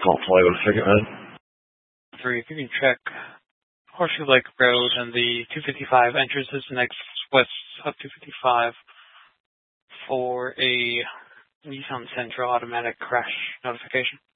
Can't tell you what to figure out. 3, if you can check Horseshoe Lake Road and the 255 entrances next west of 255 for a Nissan Sentra automatic crash notification.